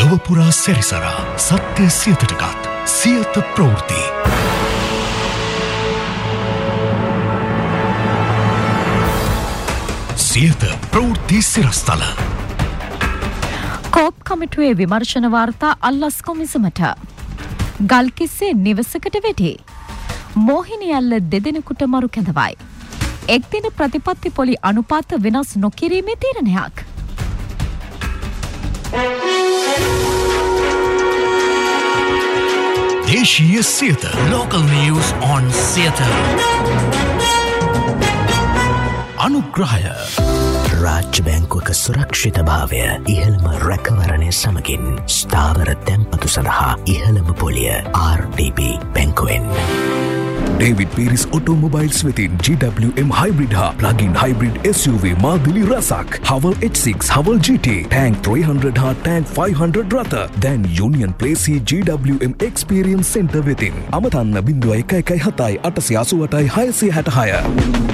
ලොවපුරා සැරිසරා සත්‍ය සියතටගත් සියත ප්‍රවෘත්ති. සියත ප්‍රවෘත්ති සිරස්තල. කෝප් කමිටුවේ විමර්ශන වාර්තා අල්ලස් කොමිසමට. ගල්කිස්සේ නිවසකට වෙටේ. මෝහිනියල්ල දෙදෙනෙකුට මරු කැඳවයි. එක්දින ප්‍රතිපත්ති පොලි අනුපාත වෙනස් නොකිරීමේ තීරණයක්. දේශීය Siyatha. Local news on Siyatha. අනුග්‍රහය. රාජ්‍ය බැංකුවක සුරක්ෂිත භාවය ඉහළම රැකවරණය සමගින් ස්ථාවර තැන්පතු සඳහා ඉහළම පොලිය RDB බැංකුවෙන්. David Pieris Automobiles within GWM Hybrid Ha plug-in hybrid SUV Maldili Rasak Haval H6 Haval GT Tank 300 Ha Tank 500 Ratha then Union Place GWM Experience Center within Amatanna Binduai Kai Hatai 888 666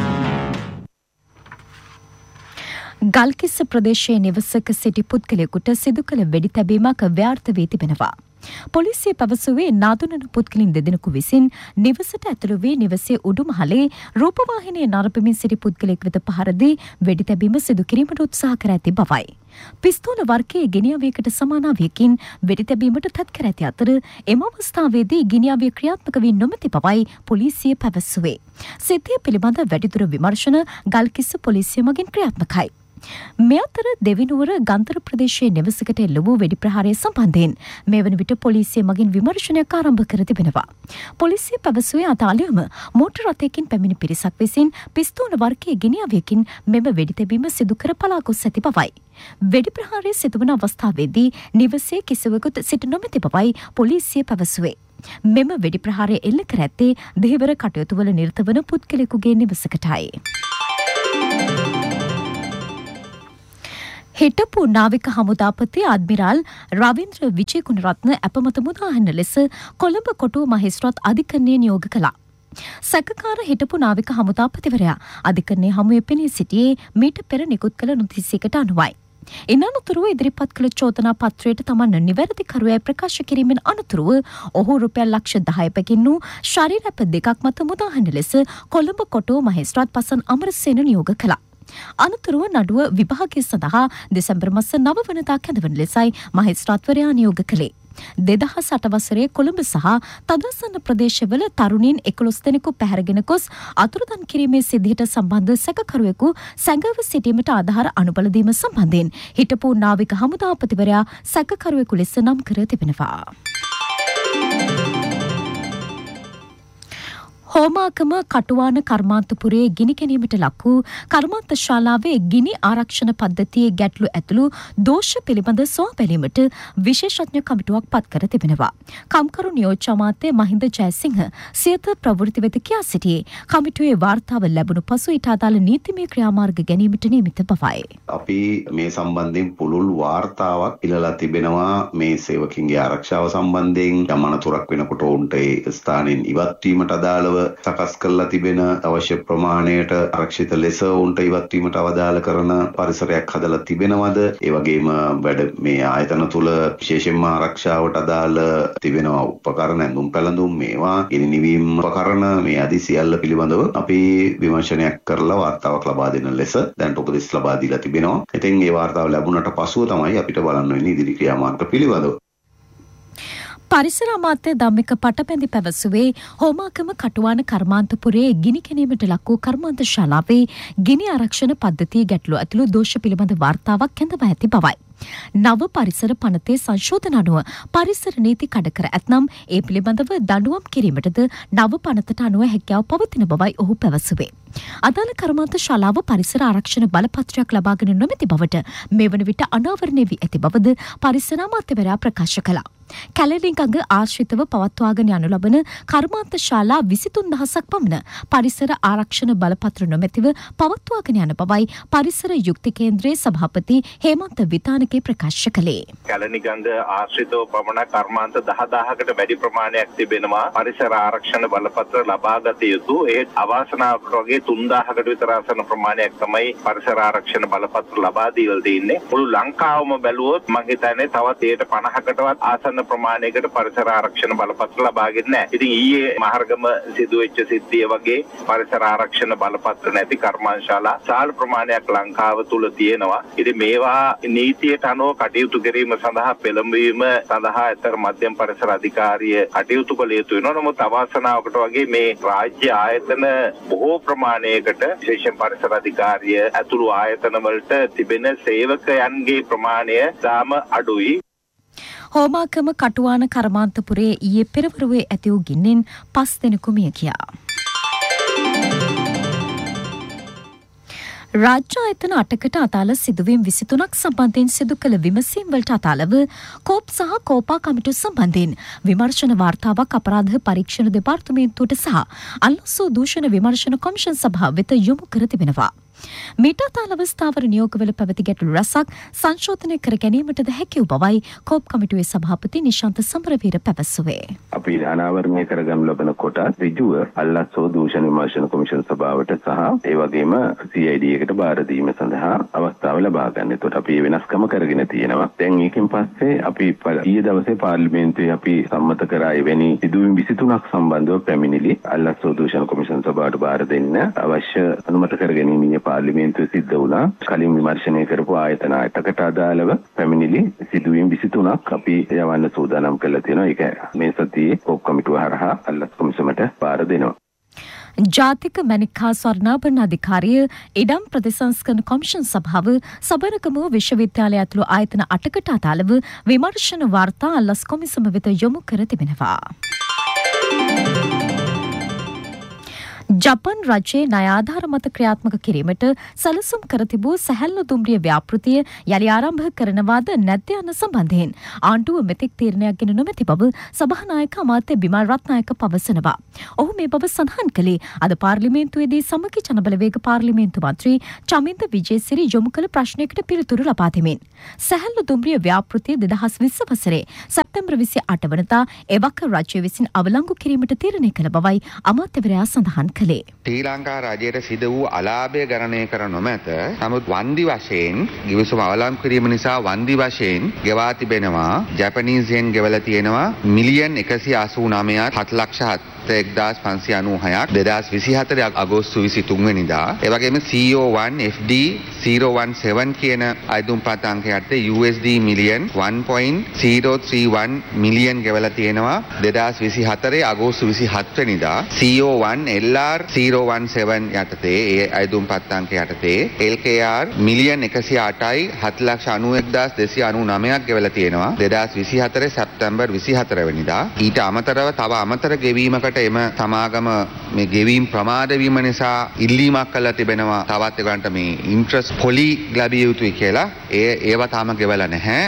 Galkissa ප්‍රදේශයේ නිවසක සිටි පුද්ගලයෙකුට සිදු කළ වෙඩි තැබීමක් ව්‍යාර්ථ වී තිබෙනවා. පොලිසිය පැවසුවේ නාදුනන පුද්ගලින් දෙදෙනෙකු විසින් නිවසට ඇතුළු වී නිවසේ උඩුමහලේ රූපවාහිනිය නරඹමින් සිටි පුද්ගලයෙක් වෙත පහර දී වෙඩි තැබීම සිදු කිරීමට උත්සාහ කර ඇති බවයි. පිස්තෝල වර්ගයේ ගිනිඅවියකට සමාන අවියකින් වෙඩි තැබීමට තත් කර ඇති අතර එම අවස්ථාවේදී ගිනිඅවිය ක්‍රියාත්මක වී නොමැති බවයි පොලිසිය පැවසුවේ. සිද්ධිය පිළිබඳ වැඩිදුර විමර්ශන ගල්කිස්ස පොලිසිය මගින් ක්‍රියාත්මකයි. මේ අතර දෙවිනුවර ගන්තර ප්‍රදේශයේ නිවසකට එල්ල වූ වෙඩි ප්‍රහාරය සම්බන්ධයෙන් මේ වන විට පොලිසිය මගින් විමර්ශනයක් ආරම්භ කර තිබෙනවා. පොලිසිය පැවසුවේ අදාළවම මෝටර රථයකින් පැමිණි පිරිසක් විසින් පිස්තෝල වර්ගයේ ගිනිඅවියකින් මෙම වෙඩි තැබීම සිදු කර පලා ගොස් ඇති බවයි. වෙඩි ප්‍රහාරය සිදුවන අවස්ථාවේදී නිවසේ කිසිවෙකුට සිට නොමැති බවයි පොලිසිය පැවසුවේ. මෙම වෙඩි ප්‍රහාරය එල්ල කර ඇත්තේ දෙහිවර කටයුතු වල නිරත වන පුද්ගලයෙකුගේ නිවසකටයි. හිටපු නාවික හමුදාපති අද්මිරාල් රවීන්ද්‍ර විජේගුණරත්න අපමත මුදාහන්න ලෙස කොළඹ කොටුව මහේස්ත්‍රාත් අධිකරණය නියෝග කළා. සැකකාර හිටපු නාවික හමුදාපතිවරයා අධිකරණයේ හමුවේ පෙනී සිටියේ මීට පෙර නිකුත් කළ නොතිස්සයකට අනුවයි. ඉන් අනතුරුව ඉදිරිපත් කළ චෝදනා පත්‍රයට තමන් නිවැරදි කරුවයි ප්‍රකාශ කිරීමෙන් අනතුරුව ඔහු රුපියල් ලක්ෂ 10 පැකින් වූ ශරීර අප දෙකක් මත මුදාහන්න ලෙස කොළඹ කොටුව මහේස්ත්‍රාත් පසන් අමරසේන නියෝග කළා. අනතුරුව නඩුව විභාගය සඳහා දෙසැම්බර් මාස 9 වෙනිදා කැඳවන ලෙසයි මහේස්ත්‍රාත්වරයා නියෝග කළේ. 2008 වසරේ කොළඹ සහ තදසන්න ප්‍රදේශවල තරුණීන් 11 දෙනෙකු පැහැරගෙන ගොස් අතුරුදන් කිරීමේ සිද්ධියට සම්බන්ධ සැකකරුවෙකු සැඟව සිටීමට ආධාර අනුබල දීම සම්බන්ධයෙන් හිටපු නාවික හමුදාපතිවරයා සැකකරුවෙකු ලෙස නම් කර තිබෙනවා. හෝමාගම කටුවාන කර්මාන්තපුරයේ ගිනි ගැනීමට ලක් වූ කර්මාන්ත ශාලාවේ ගිනි ආරක්ෂණ පද්ධතියේ ගැටලු ඇතුළු දෝෂ පිළිබඳ සොයා බැලීමට විශේෂඥ කමිටුවක් පත් කර තිබෙනවා. කම්කරු නියෝජ්‍ය අමාත්‍ය මහින්ද ජයසිංහ සියත ප්‍රවෘත්ති වෙත කියා සිටියේ කමිටුවේ වාර්තාව ලැබුණු පසු ඊට අදාළ නීතිමය ක්‍රියාමාර්ග ගැනීමට නියමිත බවයි. අපි මේ සම්බන්ධයෙන් පුළුල් වාර්තාවක් ඉලලා තිබෙනවා මේ සේවකින්ගේ ආරක්ෂාව සම්බන්ධයෙන් යම් අනතුරක් වෙනකොට ඔවුන්ට ඒ ස්ථානයෙන් ඉවත් වීමට අදාළව සකස් කරලා තිබෙන අවශ්‍ය ප්‍රමාණයට ආරක්ෂිත ලෙස උන්ට ඉවත් වීමට අවදාළ කරන පරිසරයක් හදලා තිබෙනවද? ඒ වගේම වැඩ මේ ආයතන තුල විශේෂයෙන්ම ආරක්ෂාවට අදාළ තිබෙන උපකරණ ඇඳුම් පැළඳුම් මේවා ඉනිවීම උපකරණ මේ ආදී සියල්ල පිළිබඳව අපි විමර්ශනයක් කරලා වාර්තාවක් ලබා දෙන ලෙස දැන් උපදෙස් ලබා දීලා තිබෙනවා. ඉතින් මේ වාර්තාව ලැබුණට පසුව තමයි අපිට බලන්න වෙන්නේ ඉදිරි ක්‍රියාමාර්ග පිළිබඳව. පරිසර අමාත්‍ය ධම්මික පටපැඳි පැවසුවේ හෝමාගම කටුවාන කර්මාන්තපුරයේ ගිනි ගැනීමට ලක් වූ කර්මාන්ත ශාලාවේ ගිනි ආරක්ෂණ පද්ධතියේ ගැටලු ඇතුළු දෝෂ පිළිබඳ වාර්තාවක් කැඳවා ඇති බවයි. නව පරිසර පනතේ සංශෝධන අනුව පරිසර නීති කඩ කර ඇතනම් ඒ පිළිබඳව දඬුවම් කිරීමටද නව පනතට අනුව හැකියාව පවතින බවයි ඔහු පැවසුවේ. අදාළ කර්මාන්ත ශාලාව පරිසර ආරක්ෂණ බලපත්‍රයක් ලබාගෙන නොමැති බවට මේ වන විට අනාවරණය වී ඇති බවද පරිසර අමාත්‍යවරයා ප්‍රකාශ කළා. කැලණිගඟ ආශ්‍රිතව පවත්වාගෙන යනු ලබන කර්මාන්ත ශාලා 23000ක් පමණ පරිසර ආරක්ෂණ බලපත්‍ර නොමැතිව පවත්වාගෙන යන බවයි පරිසර යුක්ති කේන්ද්‍රයේ සභාපති හේමන්ත විතානගේ ප්‍රකාශ කළේ. කැලණිගඟ ආශ්‍රිතව පමණ කර්මාන්ත 10000කට වැඩි ප්‍රමාණයක් තිබෙනවා පරිසර ආරක්ෂණ බලපත්‍ර ලබාගත යුතු. ඒ අවාසනාවක වගේ 3000කට විතර ආසන ප්‍රමාණයක් තමයි පරිසර ආරක්ෂණ බලපත්‍ර ලබා දීලා තින්නේ. මුළු ලංකාවම බැලුවොත් මම හිතන්නේ තවත් 50කටවත් ආසන ප්‍රමාණයකට පරිසර ආරක්ෂණ බලපත්‍ර ලබාගෙන නැහැ. ඉතින් ඊයේ මහරගම සිදුවෙච්ච සිද්ධිය වගේ පරිසර ආරක්ෂණ බලපත්‍ර නැති කර්මාන්තශාලා සාල ප්‍රමාණයක් ලංකාව තුල තියෙනවා. ඉතින් මේවා නීතියට අනුව කටයුතු කිරීම සඳහා පෙළඹවීම සඳහා අතර මධ්‍යම පරිසර අධිකාරිය කටයුතු කළ යුතු වෙනවා. නමුත් අවාසනාවකට වගේ මේ රාජ්‍ය ආයතන බොහෝ ප්‍රමාණයකට විශේෂයෙන් පරිසර අධිකාරිය ඇතුළු ආයතන වලට තිබෙන සේවකයන්ගේ ප්‍රමාණය තාම අඩුයි. හෝමාකම කටුවාන කර්මාන්තපුරේ ඊයේ පෙරවරුවේ ඇති වූ ගින්නෙන් 5 දෙනෙකු මිය ගියා. රාජ්‍ය ආයතන 8කට අදාළ සිදුවීම් 23ක් සම්බන්ධයෙන් සිදු කළ විමසීම් වලට අදාළව කෝප් සහ කෝපා කමිටු සම්බන්ධයෙන් විමර්ශන වාර්තාවක් අපරාධ පරීක්ෂණ දෙපාර්තමේන්තුවට සහ අල්ලසෝ දූෂණ විමර්ශන කොමිෂන් සභාව වෙත යොමු කර තිබෙනවා. මීට අදාළව ස්ථාවර නියෝගවල පැවති ගැටලු රැසක් සංශෝධනය කර ගැනීමටද හැකි වූ බවයි කෝප් කමිටුවේ සභාපති නිශාන්ත සමරවීර පැවසුවේ. අපි අනාවරණය කරගනු ලබන කොට ඍජුව අල්ලස්සෝ දූෂණ විමර්ශන කොමිෂන් සභාවට සහ ඒ වගේම CID එකට බාර දීම සඳහා අවස්ථාව ලබා ගන්න. ඒකට අපි වෙනස්කම කරගෙන තියෙනවා. දැන් ඒකෙන් පස්සේ අපි ඊයේ දවසේ පාර්ලිමේන්තුවේ අපි සම්මත කරා එවැනි සිදුවීම් 23ක් සම්බන්ධව පැමිණිලි අල්ලස්සෝ දූෂණ කොමිෂන් සභාවට බාර දෙන්න අවශ්‍ය අනුමත කර ගැනීම පාර්ලිමේන්තුවේ සිද්ධ වුණා. කලින් විමර්ශනය කරපු ආයතන 8කට අදාළව පැමිණිලි සිදුවීම් 23ක් අපි යවන්න සූදානම් කරලා තියෙනවා. ඒක මේ සතියේ කෝප් කමිටුව හරහා අල්ලස් කොමිසමට බාර දෙනවා. ජාතික මැණික් හා ස්වර්ණාභරණ අධිකාරිය ඉඩම් ප්‍රතිසංස්කරණ කොමිෂන් සභාව සබරගම විශ්වවිද්‍යාලය ඇතුළු ආයතන 8කට අදාළව විමර්ශන වාර්තා අල්ලස් කොමිසම වෙත යොමු කර තිබෙනවා. ජපන් රජයේ ණය ආධාර මත ක්‍රියාත්මක කිරීමට සැලසුම් කර තිබූ සැහැල්ලු දුම්රිය ව්‍යාපෘතිය යළි ආරම්භ කරනවාද නැද්ද යන සම්බන්ධයෙන් ආණ්ඩුව මෙතෙක් තීරණයක් ගෙන නොමැති බව සභානායක අමාත්‍ය බිමල් රත්නායක පවසනවා. ඔහු මේ බව සඳහන් කළේ අද පාර්ලිමේන්තුවේදී සමගි ජනබලවේග පාර්ලිමේන්තු මන්ත්‍රී චමින්ද විජේසිරි යොමු කළ ප්‍රශ්නයකට පිළිතුරු ලබා දෙමින් සැහැල්ලු දුම්රිය ව්‍යාපෘතිය 2020 වසරේ සැප්තැම්බර් 28 වනදා එවක රජය විසින් අවලංගු කිරීමට තීරණය කළ බවයි අමාත්‍යවරයා සඳහන් කළේ. ශ්‍රී ලංකා රජයට සිදු වූ අලාභය ගණනය කර නොමැත. නමුත් වන්දි වශයෙන් ගිවිසුම අවලංගු කිරීම නිසා වන්දි වශයෙන් ගෙවා තිබෙනවා ජපනීස් යෙන් ගෙවලා තියෙනවා මිලියන් 187,976,596ක් 2024 අගෝස්තු 23 වෙනිදා. ඒ වගේම CO1 FD 017 කියන අයදුම්පත් අංකයට USD මිලියන් 1.031 මිලියන් ගෙවලා තියෙනවා 2024 අගෝස්තු 27 වෙනිදා. CO1 LR 017 යටතේ ඒ අයදුම්පත් අංක යටතේ LKR මිලියන් 108යි 791,299ක් ගෙවලා තියෙනවා 2024 සැප්තැම්බර් 24 වෙනිදා. ඊට අමතරව තව අමතර ගෙවීමකට එම සමාගම මේ ගෙවීම් ප්‍රමාද වීම නිසා ඉල්ලීමක් කළා තිබෙනවා තවත් ඒකට මේ ඉන්ට්‍රස්ට් පොලි ලැබිය යුතුයි කියලා. ඒව තාම ගෙවලා නැහැ.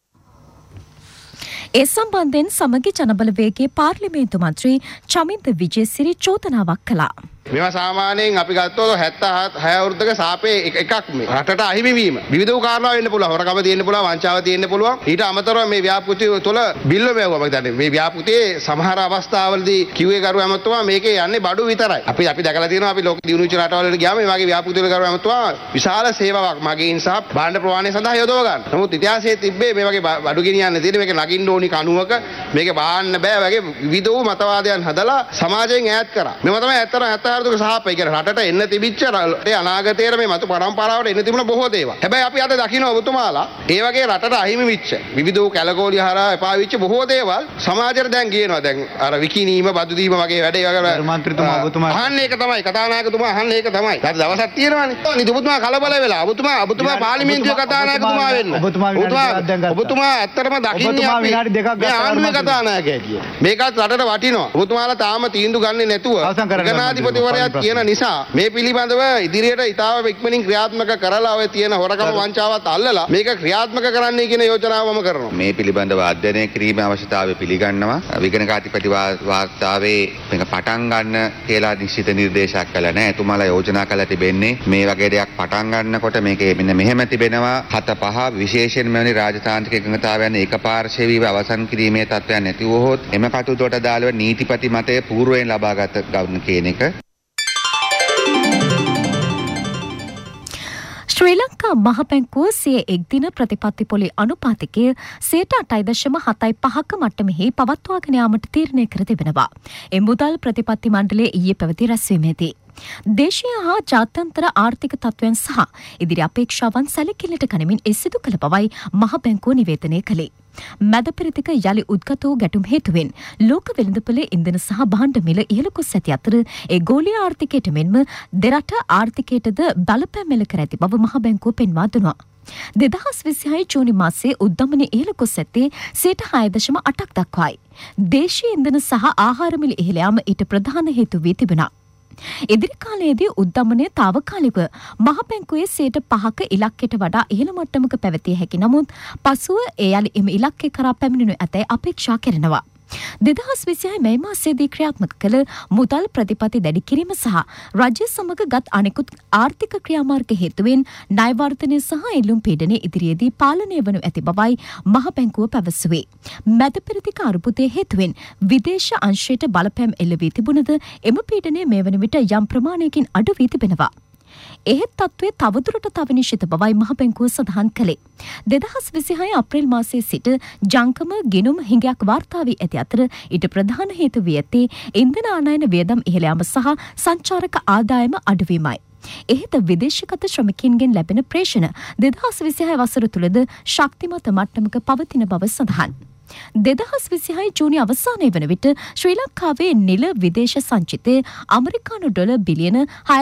ඒ සම්බන්ධයෙන් සමගි ජනබලවේගයේ පාර්ලිමේන්තු මන්ත්‍රී චමින්ද විජේසිරි චෝදනාවක් කළා. මේවා සාමාන්‍යයෙන් අපි ගත්තොත් 76 අවුරුද්දක සාපේ එකක් මේ රටට අහිමි වීම විවිධ වූ කාරණා වෙන්න පුළුවන්. හොරකම තියෙන්න පුළුවන්, වංචාව තියෙන්න පුළුවන්. ඊට අමතරව මේ ව්‍යාපෘතිය තුළ බිල්ල මෙවුවා මම දන්නේ. මේ ව්‍යාපෘතියේ සමහර අවස්ථාවලදී කිව්වේ කරු ඇමතුමා මේකේ යන්නේ බඩු විතරයි. අපි දැකලා තියෙනවා අපි ලෝක දියුණු වෙච්ච රටවල් වලට ගියාම මේ වගේ ව්‍යාපෘති වල කරු ඇමතුමා විශාල සේවාවක් මගින් සහ භාණ්ඩ ප්‍රවාහනය සඳහා යොදව ගන්න. නමුත් ඉතිහාසයේ තිබ්බේ මේ වගේ බඩු ගෙනියන්න තියෙන මේක නගින්න ඕනි කණුවක මේක බාන්න බෑ වගේ විවිධ වූ මතවාදයන් හදලා සමාජයෙන් ඈත් කරා. මේව තමයි 76 සහපේ කියන රටට එන්න තිබිච්ච රටේ අනාගතයේ මේ මතු පරම්පරාවට එන්න තිබුණ බොහෝ දේවල්. හැබැයි අපි අද දකින්න ඔබතුමාලා ඒ වගේ රටට අහිමි වෙච්ච විවිධ වූ කැලකෝලිය හරහා එපා වෙච්ච බොහෝ දේවල් සමාජයට දැන් ගේනවා. දැන් අර විකිනීම බදු දීම වගේ වැඩේ වගේ මන්ත්‍රීතුමා ඔබතුමා අහන්නේ ඒක තමයි කතානායකතුමා අහන්නේ ඒක තමයි. දැන් දවසක් තියෙනවානේ. ඔබතුමා කලබල වෙලා ඔබතුමා පාර්ලිමේන්තුවේ කතානායකතුමා වෙන්න. ඔබතුමා ඇත්තටම දකින්නේ අපි මේ ආණ්ඩුවේ කතානායකයා කියලා. මේකත් රටට වටිනවා. ඔබතුමාලා තාම තීන්දුව ගන්නේ නැතුව ජනාධිපතිවරයා කියන නිසා මේ පිළිබඳව ඉදිරියට ඉතාම ඉක්මනින් ක්‍රියාත්මක කරලා ඔය තියෙන හොරකම වංචාවත් අල්ලලා මේක ක්‍රියාත්මක කරන්නයි කියන යෝජනාවම කරනවා. මේ පිළිබඳව අධ්‍යයනය කිරීමේ අවශ්‍යතාවය පිළිගන්නවා. විගණකාධිපති වාර්තාවේ මේක පටන් ගන්න කියලා නිශ්චිත නිර්දේශයක් කළා නෑ. එතුමාලා යෝජනා කළා තිබෙන්නේ මේ වගේ දෙයක් පටන් ගන්නකොට මේකේ මෙන්න මෙහෙම තිබෙනවා 7-5 විශේෂයෙන්ම මේ රාජතාන්ත්‍රික එකඟතාවයන් ඒකපාර්ශවීව අවසන් කිරීමේ තත්ත්වයන් නැති වුවහොත් එම කටයුතුවට දාළව නීතිපති මතය පූර්වයෙන් ලබාගත ගන්න කියන එක ශ්‍රී ලංකා මහ බැංකුව සිය එක්දින ප්‍රතිපත්ති පොලි අනුපාතිකය 8.75ක මට්ටමෙහි පවත්වාගෙන යාමට තීරණය කර තිබෙනවා. ඒ මුදල් ප්‍රතිපත්ති මණ්ඩලයේ ඊයේ පැවති රැස්වීමේදී දේශීය හා ජාත්‍යන්තර ආර්ථික තත්ත්වයන් සහ ඉදිරි අපේක්ෂාවන් සැලකිල්ලට ගනිමින් සිදු කළ බවයි මහ බැංකුව නිවේදනය කළේ. මැද පෙරදිග යලි උද්ගත වූ ගැටුම් හේතුවෙන් ලෝක වෙළඳපොලේ ඉන්ධන සහ භාණ්ඩ මිල ඉහළ ගොස් ඇති අතර ඒ ගෝලීය ආර්ථිකයට මෙන්ම දෙරට ආර්ථිකයටද බලපෑම් එල්ල කර ඇති බව මහ බැංකුව පෙන්වා දුන්නා. 2026 ජූනි මාසයේ උද්දමනය ඉහළ ගොස් ඇත්තේ 6.8ක් දක්වායි. දේශීය ඉන්ධන සහ ආහාර මිල ඉහළ යාම ඊට ප්‍රධාන හේතු වී තිබුණා. ඉදිරි කාලයේදී උද්දමනය తాවකාලිකව මහ බැංකුවේ 5% ඉලක්කයට වඩා ඉහළ මට්ටමක පැවතිය හැකි නමුත් පසුව ඒ යලි එම ඉලක්කය කරා පැමිණෙනු ඇතැයි අපේක්ෂා කරනවා. 2026 මැයි මාසයේදී ක්‍රියාත්මක කළ මුදල් ප්‍රතිපත්ති දැඩි කිරීම සහ රජය සමග ගත් අනෙකුත් ආර්ථික ක්‍රියාමාර්ග හේතුවෙන් ණය වර්ධනය සහ එල්ලුම් පීඩනය ඉදිරියේදී පාලනය වනු ඇති බවයි මහ බැංකුව පැවසුවේ. මැද පෙරදිග අර්බුදයේ හේතුවෙන් විදේශ අංශයට බලපෑම් එල්ල වී තිබුණද එම පීඩනය මේ වන විට යම් ප්‍රමාණයකින් අඩු වී තිබෙනවා. එහෙත් තත්ත්වය තවදුරට තව නිශ්චිත බවයි මහ බැංකුව සඳහන් කළේ. 2026 අප්‍රේල් මාසයේ සිට ජංගම ගිණුම් හිඟයක් වාර්තා වී ඇති අතර ඊට ප්‍රධාන හේතු වී ඇත්තේ ඉන්ධන ආනයන වියදම් ඉහළ යාම සහ සංචාරක ආදායම අඩුවීමයි. එහෙත් විදේශගත ශ්‍රමිකයින්ගෙන් ලැබෙන ප්‍රේෂණ 2026 වසර තුළද ශක්තිමත් මට්ටමක පවතින බව සඳහන්. 2026 ජූනි අවසානයේ වන විට ශ්‍රී ලංකාවේ නිල විදේශ සංචිතය ඇමරිකානු ඩොලර් බිලියන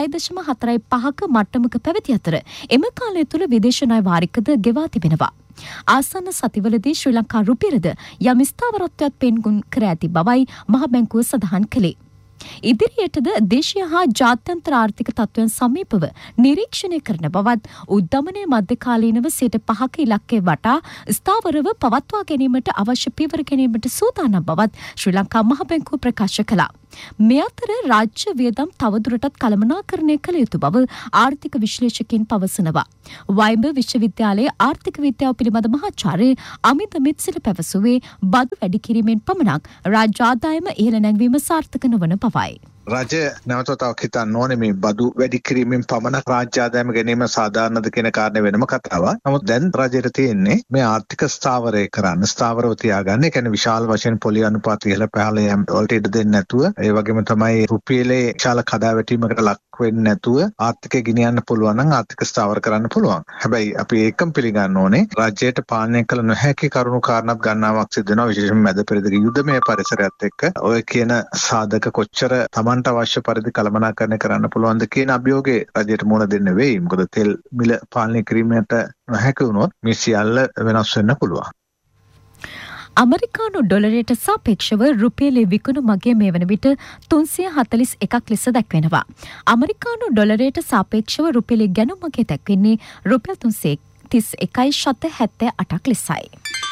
6.45ක මට්ටමක පැවති අතර එම කාලය තුළ විදේශ ණය වාරිකද ගෙවා තිබෙනවා. ආසන්න සතිවලදී ශ්‍රී ලංකා රුපියලද යම් ස්ථාවරත්වයක් පෙන්ගුම් කර ඇති බවයි මහ බැංකුව සඳහන් කළේ. ඉදිරියටද දේශීය හා ජාත්‍යන්තර ආර්ථික තත්ත්වයන් සමීපව නිරීක්ෂණය කරන බවත් උද්දමනයේ මධ්‍යකාලීනව 5% ඉලක්කය වටා ස්ථාවරව පවත්වා ගැනීමට අවශ්‍ය පියවර ගැනීමට සූදානම් බවත් ශ්‍රී ලංකා මහ බැංකුව ප්‍රකාශ කළා. මේ අතර රාජ්‍ය වියදම් තවදුරටත් කළමනාකරණය කළ යුතු බව ආර්ථික විශ්ලේෂකයින් පවසනවා. වයිඹ විශ්වවිද්‍යාලයේ ආර්ථික විද්‍යාව පිළිබඳ මහාචාර්ය අමිත මිත්සිල පැවසුවේ බදු වැඩි කිරීමෙන් පමණක් රාජ්‍ය ආදායම ඉහළ නැංවීම සාර්ථක නොවන බවයි. රජය නැවතතාවක් හිතන්න ඕනේ මේ බදු වැඩි කිරීමෙන් පමණක් රාජ්‍ය ආදායම ගැනීම සාධාරණද කියන කාරණේ වෙනම කතාවක්. නමුත් දැන් රජයට තියෙන්නේ මේ ආර්ථික ස්ථාවරය කරන්න, ස්ථාවරව තියාගන්න. ඒ කියන්නේ විශාල වශයෙන් පොලි අනුපාත ඉහළ පහළ යම් වලට ඉඩ දෙන්නේ නැතුව, ඒ වගේම තමයි රුපියලේ විශාල කඩාවැටීමකට ලක් වෙන්නේ නැතුව ආර්ථිකය ගෙනියන්න පුළුවන් නම් ආර්ථික ස්ථාවර කරන්න පුළුවන්. හැබැයි අපි ඒකම පිළිගන්න ඕනේ රජයට පාලනය කළ නොහැකි කරුණු කාරණාත් ගණනාවක් සිදු වෙනවා. විශේෂයෙන්ම මැද පෙරදිග යුදමය පරිසරයත් එක්ක ඔය කියන සාධක කොච්චර තමන්ට අවශ්‍ය පරිදි කළමනාකරණය කරන්න පුළුවන්ද කියන අභියෝගේ රජයට මුහුණ දෙන්න වෙයි. මොකද තෙල් මිල පාලනය කිරීමට නොහැකි වුණොත් මේ සියල්ල වෙනස් වෙන්න පුළුවන්. ඇමරිකානු ඩොලරයට සාපේක්ෂව රුපියලේ විකුණු මගිය මේ වන විට 341ක් ලෙස දැක්වෙනවා. ඇමරිකානු ඩොලරයට සාපේක්ෂව රුපියලේ ගැනුම් මගිය දැක්වෙන්නේ රුපියල් 331.78ක් ලෙසයි.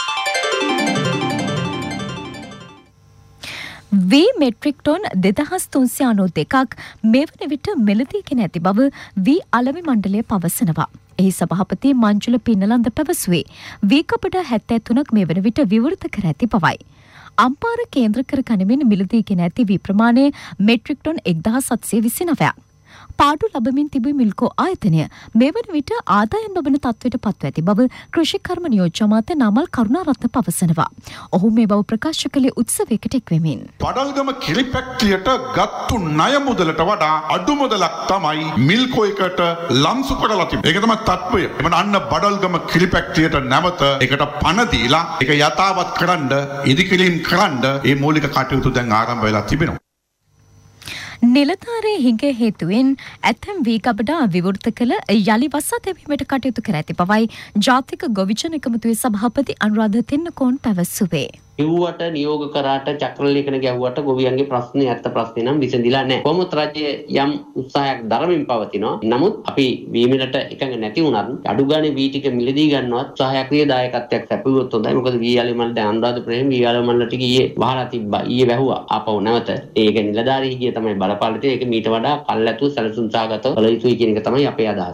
වී මෙට්‍රික් ටොන් 2392ක් මේ වන විට මෙලදීගෙන ඇති බව වී අලෙවි මණ්ඩලය පවසනවා. එහි සභාපති මංජුල පින්නලන්ද පැවසුවේ වී කපඩ 73ක් මේ වන විට විවෘත කර ඇති බවයි. අම්පාර කේන්ද්‍ර කර ගනිමින් මිලදීගෙන ඇති වී ප්‍රමාණය මෙට්‍රික් ටොන් 1729ක්. පාඩු ලබමින් තිබූ මිල්කෝ ආයතනය මේ වන විට ආදායම් ලබන තත්ත්වයට පත්ව ඇති බව කෘෂිකර්ම නියෝජ්‍ය අමාත්‍ය නමල් කරුණාරත්න පවසනවා. ඔහු මේ බව ප්‍රකාශ කළේ උත්සවයකට එක්වෙමින්. බඩල්ගම කිරි ෆැක්ටරියට ගත්තු ණය මුදලට වඩා අඩු මුදලක් තමයි මිල්කෝ එකට ලම්සු කරලා තිබෙන්නේ. ඒක තමයි තත්ත්වය. එමන් අන්න බඩල්ගම කිරි ෆැක්ටරියට නැවත ඒකට පණ දීලා ඒක යථාවත් කරන්න ඉදිකිරීම් කරන්න මේ මූලික කටයුතු දැන් ආරම්භ වෙලා තිබෙනවා. නිලධාරී හිඟ හේතුවෙන් ඇතැම් වී ගබඩා විවෘත කළ යලි වසා තැබීමට කටයුතු කර ඇති බවයි ජාතික ගොවිජන එකමුතුවේ සභාපති අනුරාධ තෙන්නකෝන් පැවසුවේ. කිව්වට නියෝග කරාට චක්‍රලේඛන ගැහුවට ගොවියන්ගේ ප්‍රශ්නේ ඇත්ත ප්‍රශ්නේ නම් විසඳිලා නැහැ. කොහොමත් රජය යම් උත්සාහයක් දරමින් පවතිනවා. නමුත් අපි වීමලට එකඟ නැති වුණත් අඩු ගානේ වී ටික මිලදී ගන්නවත් උත්සාහයක් දායකත්වයක් සැපයුවොත් හොඳයි. මොකද වී මල් දැන් අනුරාධපුරයේ වී මල් ටික ඊයේ වහලා තිබ්බා. ඊයේ වැහුවා ආපහු නැවත. ඒක නිලධාරී හිගිය තමයි බලපාලා තියෙන්නේ. ඒක මීට වඩා කල්ැතු සැලසුම් සාගතව කළ යුතුයි කියන එක තමයි අපේ අදහස.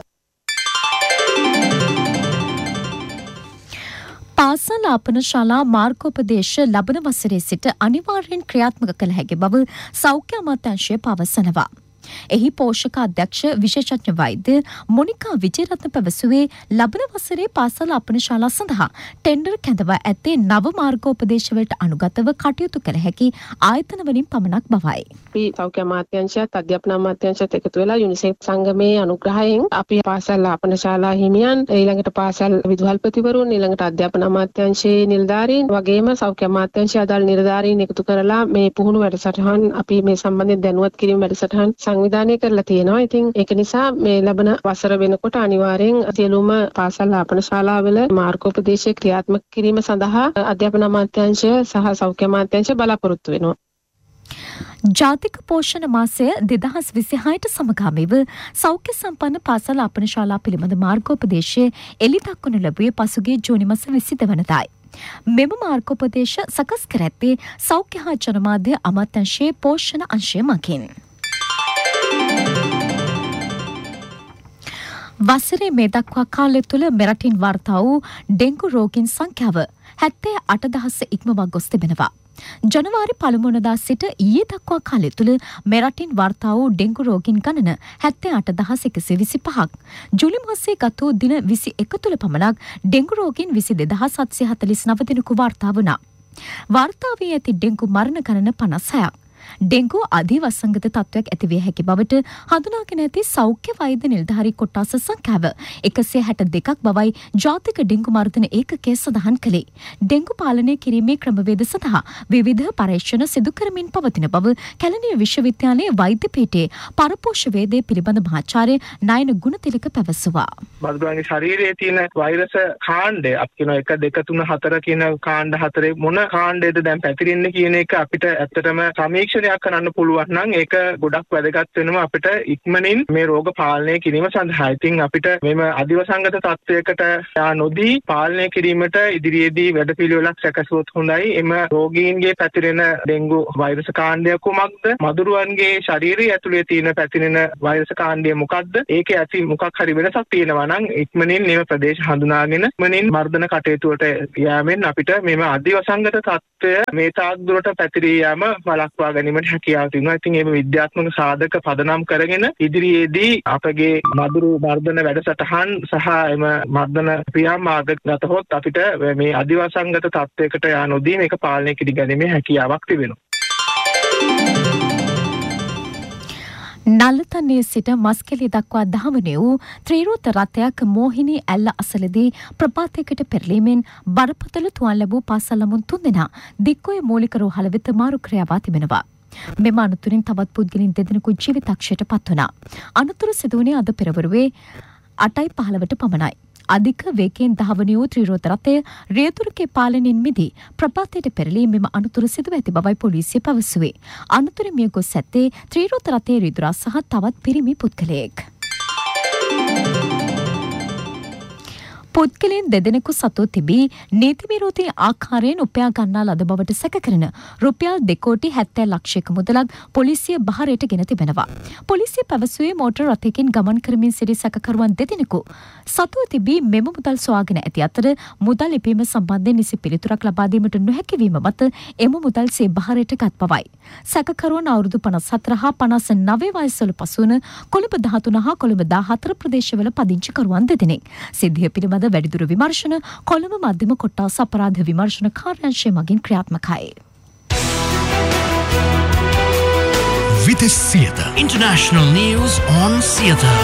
පාසල් ආපන ශාලා මාර්ගෝපදේශ ලබන වසරේ සිට අනිවාර්යෙන් ක්‍රියාත්මක කළ හැකි බව සෞඛ්‍ය අමාත්‍යාංශය පවසනවා. එහි පෝෂක අධ්‍යක්ෂ විශේෂඥ වෛද්‍ය මොනිකා විජේරත්න පැවසුවේ ලබන වසරේ පාසල් අපන ශාලා සඳහා ටෙන්ඩර් කැඳවා ඇත්තේ නව මාර්ගෝපදේශවලට අනුගතව කටයුතු කළ හැකි ආයතන වලින් පමණක් බවයි. අපි සෞඛ්‍ය අමාත්‍යාංශයත් අධ්‍යාපන අමාත්‍යාංශයත් එකතු වෙලා යුනිසෙෆ් සංගමේ අනුග්‍රහයෙන් අපි පාසල් අපන ශාලා හිමියන් ඊළඟට පාසල් විදුහල්පතිවරුන් ඊළඟට අධ්‍යාපන අමාත්‍යාංශයේ නිලධාරීන් වගේම සෞඛ්‍ය අමාත්‍යාංශයේ අදාළ නිලධාරීන් එකතු කරලා මේ පුහුණු වැඩසටහන් අපි මේ සම්බන්ධයෙන් දැනුවත් කිරීම වැඩසටහන් සංවිධානය කරලා තියෙනවා. ඉතින් ඒක නිසා මේ ලබන වසර වෙනකොට අනිවාර්යෙන් සියලුම පාසල් ආපන ශාලාවල මාර්ගෝපදේශය ක්‍රියාත්මක කිරීම සඳහා අධ්‍යාපන අමාත්‍යාංශය සහ සෞඛ්‍ය අමාත්‍යාංශය බලාපොරොත්තු වෙනවා. ජාතික පෝෂණ මාසය 2026ට සමගාමීව සෞඛ්‍ය සම්පන්න පාසල් ආපන ශාලා පිළිබඳ මාර්ගෝපදේශය එළි දක්වනු ලැබුවේ පසුගිය ජූනි මාස 20 වෙනිදායි. මෙම මාර්ගෝපදේශ සකස් කර ඇත්තේ සෞඛ්‍ය හා ජනමාධ්‍ය අමාත්‍යාංශයේ පෝෂණ අංශය මගින්. වසරේ මේ දක්වා කාලය තුළ මෙරටින් වාර්තා වූ ඩෙංගු රෝගීන් සංඛ්‍යාව 78,000 ඉක්මවා ගොස් තිබෙනවා. ජනවාරි 1 වෙනිදා සිට ඊයේ දක්වා කාලය තුළ මෙරටින් වාර්තා වූ ඩෙංගු රෝගීන් ගණන 78,125ක්. ජූලි මාසයේ ගත වූ දින 21 තුළ පමණක් ඩෙංගු රෝගීන් 22,749 දෙනෙකු වාර්තා වුණා. වාර්තා වී ඇති ඩෙංගු මරණ ගණන 56ක්. ඩෙංගු අධිවසංගත තත්ත්වයක් ඇතිවිය හැකි බවට හඳුනාගෙන ඇති සෞඛ්‍ය වෛද්‍ය නිලධාරී කොට්ටාස සංඛ්‍යාව 162ක් බවයි ජාතික ඩෙංගු මර්ධන ඒකකය සඳහන් කළේ. ඩෙංගු පාලනය කිරීමේ ක්‍රමවේද සඳහා විවිධ පරීක්ෂණ සිදු කරමින් පවතින බව කැලණිය විශ්වවිද්‍යාලයේ වෛද්‍ය පීඨයේ පරපෝෂ වේදේ පිළිබඳ මහාචාර්ය නයන ගුණතිලක පැවසුවා. බඩුගාගේ ශරීරයේ තියෙන වෛරස කාණ්ඩය අපි කියන 1 2 3 4 කියන කාණ්ඩ හතරේ මොන කාණ්ඩයද දැන් පැතිරෙන්නේ කියන එක අපිට ඇත්තටම සමීක්ෂණයක් කරන්න පුළුවන් නම් ඒක ගොඩක් වැදගත් වෙනවා අපිට ඉක්මනින් මේ රෝග පාලනය කිරීම සඳහා. ඉතින් අපිට මෙම අධිවසංගත තත්ත්වයකට නොදී පාලනය කිරීමට ඉදිරියේදී වැඩපිළිවෙලක් සැකසුවොත් හොඳයි. එම රෝගීන්ගේ පැතිරෙන ඩෙංගු වෛරස කාණ්ඩය කුමක්ද? මදුරුවන්ගේ ශරීරය ඇතුලේ තියෙන පැතිරෙන වෛරස කාණ්ඩය මොකක්ද? ඒකේ ඇති මොකක් හරි වෙනසක් තියෙනවා නම් ඉක්මනින් මේ ප්‍රදේශ හඳුනාගෙන ඉක්මනින් මර්ධන කටයුතු වලට යෑමෙන් අපිට මෙම අධිවසංගත තත්ත්වය මේ තාක් දුරට පැතිරී යාම වළක්වා ගැනීමට හැකියාව තියෙනවා. ඉතින් මේ විද්‍යාත්මක සාධක පදනම් කරගෙන ඉදිරියේදී අපගේ මදුරු මර්ධන වැඩසටහන් සහ එම මර්ධන ක්‍රියාමාර්ග ගතහොත් අපිට මේ අධිවසංගත තත්ත්වයකට යා නොදී මේක පාලනය කිරීමේ හැකියාවක් තිබෙනවා. නල්ලතන්නේ සිට මස්කෙලිය දක්වා දහවන වූ ත්‍රිරෝත රථයක් මෝහිනී ඇල්ල අසලදී ප්‍රපාතයකට පෙරලීමෙන් බරපතල තුවාල ලැබූ පාසල් ළමුන් 3 දෙනා දික්කොය මූලික රෝහල වෙත මාරු ක්‍රියාවා තිබෙනවා. මෙම අනතුරින් තවත් පුද්ගලයන් 2 දෙනෙකු ජීවිතක්ෂයට පත් වුණා. අනතුර සිදු වුණේ අද පෙරවරුවේ 8:15ට පමණයි. අධික වේගයෙන් දහවන වූ ත්‍රිරෝත රථය රියදුරකේ පාලනයෙන් මිදී ප්‍රපාතයට පෙරළී මෙම අනතුර සිදුව ඇති බවයි පොලිසිය පැවසුවේ. අනතුර මිය ගොස් ඇත්තේ ත්‍රිරෝත රථයේ රියදුරා සහ තවත් පිරිමි පුද්ගලයෙක්. පුද්ගලයන් 2 දෙනෙකු සතුව තිබී නීති විරෝධී ආකාරයෙන් උපයා ගන්නා ලද බවට සැකකරන රුපියල් 2 කෝටි 70 ලක්ෂයක මුදලක් පොලිසිය බහරයට ගෙන තිබෙනවා. පොලිසිය පැවසුවේ මෝටර් රථයකින් ගමන් කරමින් සිටි සැකකරුවන් 2 දෙනෙකු සතුව තිබී මෙම මුදල් සොයාගෙන ඇති අතර මුදල් ඉපීම සම්බන්ධයෙන් නිසි පිළිතුරක් ලබා දීමට නොහැකි වීම මත එම මුදල් සිය බහරයට ගත් බවයි. සැකකරුවන් අවුරුදු 54 හා 59 වයස්වල පසුවන කොළඹ 13 හා කොළඹ 14 ප්‍රදේශවල පදිංචිකරුවන් 2 දෙනෙක්. සිද්ධිය පිළිබඳ වැඩිදුර විමර්ශන කොළඹ මධ්‍යම කොට්ටාස අපරාධ විමර්ශන කාර්යාංශය මගින් ක්‍රියාත්මකයි. Vitis Theatre. International news on theatre.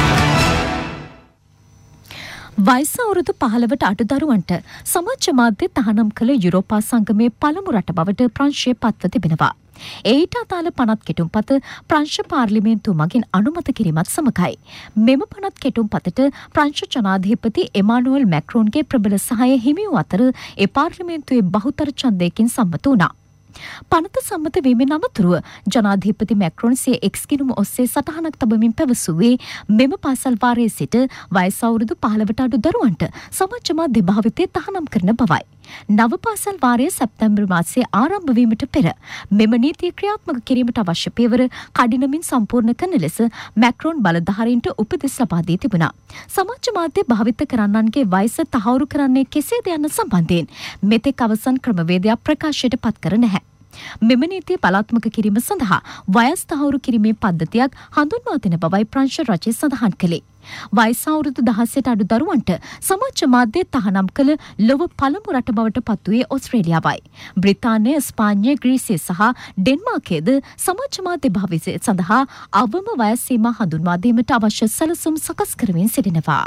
වයස අවුරුදු 15ට අඩු දරුවන්ට සමාජ මාධ්‍ය තහනම් කළ යුරෝපා සංගමේ පළමු රට බවට ප්‍රංශය පත්ව තිබෙනවා. එයිට අදාළ පනත් කෙටුම්පත ප්‍රංශ පාර්ලිමේන්තුව මගින් අනුමත කිරීමත් සමගයි. මෙම පනත් කෙටුම්පතට ප්‍රංශ ජනාධිපති එමානුවල් මැක්‍රෝන්ගේ ප්‍රබල සහාය හිමි වූ අතර ඒ පාර්ලිමේන්තුවේ බහුතර ඡන්දයකින් සම්මත වුණා. පනත සම්මත වීමෙන් අමතුරුව ජනාධිපති මැක්‍රෝන් සිය එක්ස් ගිණුම ඔස්සේ සටහනක් තබමින් පැවසුවේ මෙම පාසල් වාරයේ සිට වයස අවුරුදු 15ට අඩු දරුවන්ට සමාජ මාධ්‍ය භාවිතය තහනම් කරන බවයි. නව පාසල් වාරය සැප්තැම්බර් මාසයේ ආරම්භ වීමට පෙර මෙම නීතිය ක්‍රියාත්මක කිරීමට අවශ්‍ය පියවර කඩිනමින් සම්පූර්ණ කරන ලෙස මැක්‍රෝන් බලධාරීන්ට උපදෙස් ලබා දී තිබුණා. සමාජ මාධ්‍ය භාවිත කරන්නන්ගේ වයස තහවුරු කරන්නේ කෙසේද යන්න සම්බන්ධයෙන් මෙතෙක් අවසන් ක්‍රමවේදයක් ප්‍රකාශයට පත් කර නැහැ. මෙම නීතිය බලාත්මක කිරීම සඳහා වයස් තහවුරු කිරීමේ පද්ධතියක් හඳුන්වා දෙන බවයි ප්‍රංශ රජය සඳහන් කළේ. වයස අවුරුදු 16ට අඩු දරුවන්ට සමාජ මාධ්‍ය තහනම් කළ ලොව පළමු රට බවට පත්වුවේ ඕස්ට්‍රේලියාවයි. බ්‍රිතාන්‍ය, ස්පාඤ්ඤය, ග්‍රීසිය සහ ඩෙන්මාර්කයේද සමාජ මාධ්‍ය භාවිතය සඳහා අවම වයස් සීමා හඳුන්වා දීමට අවශ්‍ය සැලසුම් සකස් කරමින් සිටිනවා.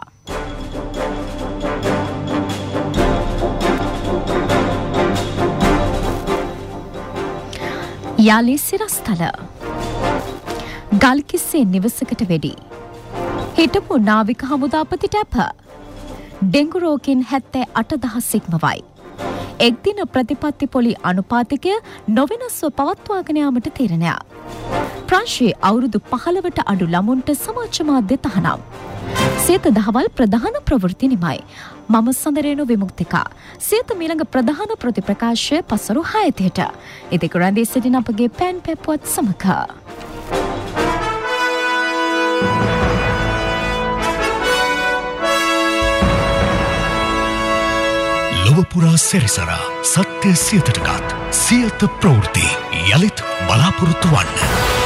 යාලි සිරස්තල ගල්කිස්සේ නිවසකට වෙඩි හිටපු නාවික හමුදාපති ටැප ඩෙංගු රෝගීන් 78,000 ඉක්මවයි. එක්දින ප්‍රතිපත්ති පොලි අනුපාතිකය නොවෙනස්ව පවත්වාගෙන යාමට තීරණයක්. ප්‍රංශයේ අවුරුදු 15ට අඩු ළමුන්ට සමාජ මාධ්‍ය තහනම්. සියත දහවල් ප්‍රධාන ප්‍රවෘත්ති නිමයි. මම සඳරේනු විමුක්තිකා. සියත මීළඟ ප්‍රධාන ප්‍රතිප්‍රකාශය පසරු 6ට. ඉදිකු රැඳී සිටින අපගේ පෑන් පැපුවත් සමග. ලොවපුරා සැරිසරා සත්‍ය සියතටගත් සියත ප්‍රවෘත්ති යළිත් බලාපොරොත්තු වන්න.